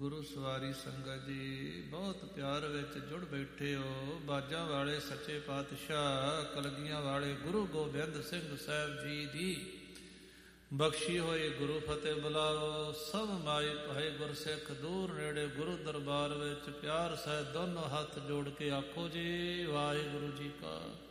ਗੁਰੂ ਸਵਾਰੀ ਸੰਗਤ ਜੀ, ਬਹੁਤ ਪਿਆਰ ਵਿੱਚ ਜੁੜ ਬੈਠੇ ਹੋ। ਬਾਜਾਂ ਵਾਲੇ ਸੱਚੇ ਪਾਤਸ਼ਾਹ ਕਲਗੀਆਂ ਵਾਲੇ ਗੁਰੂ ਗੋਬਿੰਦ ਸਿੰਘ ਸਾਹਿਬ ਜੀ ਦੀ ਬਖਸ਼ੀ ਹੋਈ ਗੁਰੂ ਫਤਿਹ ਬੁਲਾਓ। ਸਭ ਮਾਈ ਭਾਈ ਗੁਰਸਿੱਖ ਦੂਰ ਨੇੜੇ ਗੁਰੂ ਦਰਬਾਰ ਵਿੱਚ ਪਿਆਰ ਸਹਿਤ ਦੋਨੋਂ ਹੱਥ ਜੋੜ ਕੇ ਆਖੋ ਜੀ ਵਾਹਿਗੁਰੂ ਜੀ ਕਾ